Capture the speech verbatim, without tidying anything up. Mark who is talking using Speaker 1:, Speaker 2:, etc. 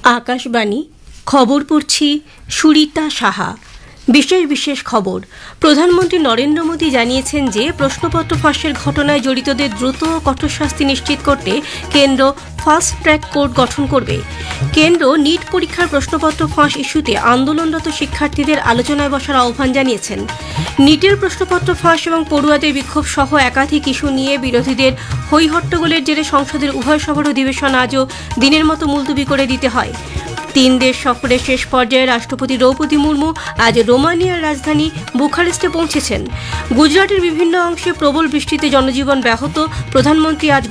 Speaker 1: আকাশবাণী খবর পড়ছি সুরিতা সাহা। বিশেষ বিশেষ খবর। প্রধানমন্ত্রী নরেন্দ্র মোদী জানিয়েছেন যে প্রশ্নপত্র ফাঁসের ঘটনায় জড়িতদের দ্রুত ও কঠোর শাস্তি নিশ্চিত করতে কেন্দ্র ফাস্ট ট্র্যাক কোর্ট গঠন করবে। কেন্দ্র নিট পরীক্ষার প্রশ্নপত্র ফাঁস ইস্যুতে আন্দোলনরত শিক্ষার্থীদের আলোচনায় বসার আহ্বান জানিয়েছেন। নিটের প্রশ্নপত্র ফাঁস এবং পড়ুয়াদের বিক্ষোভ সহ একাধিক ইস্যু নিয়ে বিরোধীদের হইহট্টগোলের জেরে সংসদের উভয় সভার অধিবেশন আজও দিনের মতো মুলতবি করে দিতে হয়। তিন দেশ সফরের শেষ পর্যায়ে রাষ্ট্রপতি দ্রৌপদী মুর্মু আজ রোমানিয়ার রাজধানী বুখারেস্টে পৌঁছেছেন। গুজরাটের বিভিন্ন অংশে প্রবল বৃষ্টিতে জনজীবন ব্যাহত। প্রধানমন্ত্রী আজ